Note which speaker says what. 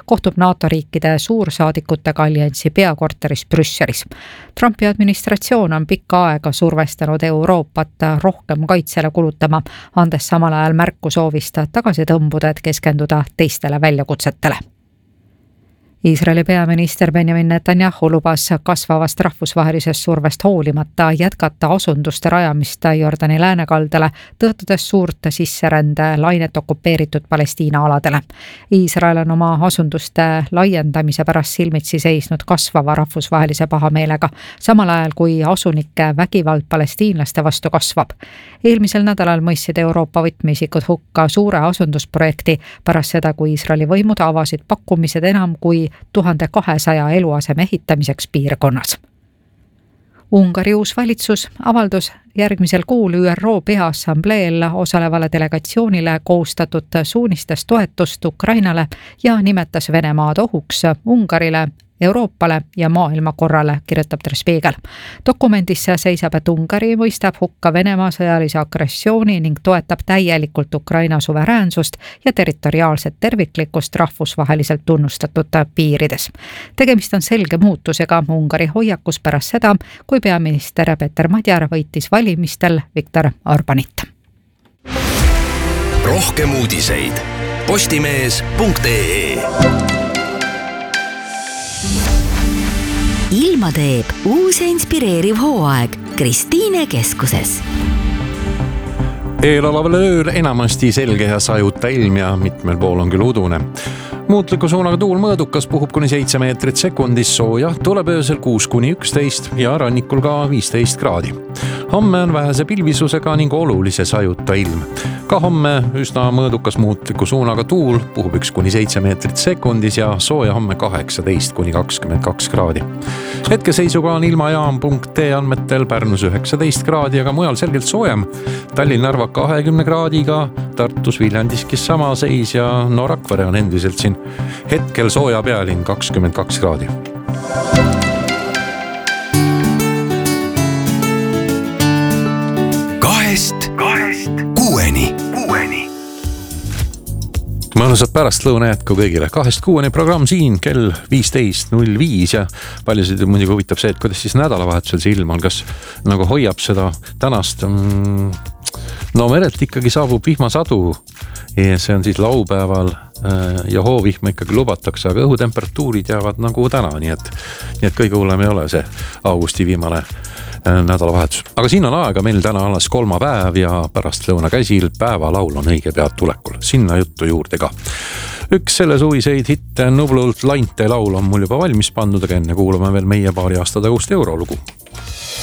Speaker 1: kohtub NATO riikide suursaadikutega alliansi peakorteris Brüsselis. Trumpi administratsioon on pikka aega survestanud Euroopat rohkem kaitsele kulutama, andes samal ajal märku soovist tagasi tõmbuda, et keskenduda teistele väljakutsetele. Iisraeli peaminister Benjamin Netanyahu lubas kasvavast rahvusvahelisest survest hoolimata jätkata asunduste rajamist Jordani läänekaldale, tõotudes suurt sisserände lainet okupeeritud Palestiina aladele. Iisrael on oma asunduste laiendamise pärast silmitsi seisnud kasvava rahvusvahelise pahameelega, samal ajal kui asunike vägivald palestiinlaste vastu kasvab. Eelmisel nädalal mõistsid Euroopa võtmeisikud hukka suure asundusprojekti pärast seda, kui Iisraeli võimud avasid pakkumised enam kui 1200 eluaseme ehitamiseks piirkonnas. Ungari uus valitsus avaldus järgmisel kuul ÜRO Peaassambleel osalevale delegatsioonile koostatud suunistes toetust Ukrainale ja nimetas Venemaad ohuks Ungarile, Euroopale ja maailmakorrale, kirjutab Der Spiegel. Dokumendis seisab, et Ungari mõistab hukka Venemaa sõjalise agressiooni ning toetab täielikult Ukraina suveräänsust ja territoriaalset terviklikkust rahvusvaheliselt tunnustatud piirides. Tegemist on selge muutusega Ungari hoiakus pärast seda, kui peaminister Peter Madjar võitis valimistel Viktor Orbanit.
Speaker 2: Rohkem uudiseid postimees.ee.
Speaker 3: Ilma teeb uus ja inspireeriv hooaeg Kristiine keskuses.
Speaker 4: Eelolaval ööl enamasti selge ja sajuta ilm ja mitmel pool on küll udune. Muutliku suunaga tuul mõõdukas puhub kuni 7 meetrit sekundis, sooja tuleb öösel 6–11 ja rannikul ka 15 kraadi. Homme on vähese pilvisusega ning olulise sajuta ilm. Ka homme üsna mõõdukas muutliku suunaga tuul puhub 1–7 meetrit sekundis ja sooja homme 18–22 kraadi. Hetkeseisuga on ilmajaam.ee andmetel Pärnus 19 kraadi, aga mujal selgelt soojem. Tallinn-Narva 20 kraadiga, Tartus Viljandiskis sama seis ja Rakvere on endiselt siin hetkel sooja pealinn 22 kraadi.
Speaker 2: Kahest kuueni.
Speaker 4: Mõnusat pärastlõuna jätku kõigile. 2–6 programm siin kell 15.05 ja paljusid muidugi huvitab see, et kuidas siis nädalavahetusel see ilm on, kas nagu hoiab seda tänast. No merelt ikkagi saabub vihmasadu ja see on siis laupäeval ja hoovihma ikkagi lubatakse, aga õhutemperatuurid jäävad nagu täna, nii et kõige hullem ei ole see augusti viimane nädalavahetus. Aga siin on aega meil täna alles kolmapäev ja pärast lõuna käsil päevalaul on õige pead tulekul. Sinna juttu juurde ka. Üks selle suviseid hitte Nublult Lainte laul on mul juba valmis pandud, aga enne kuulame veel meie paari aasta tagust eurolugu.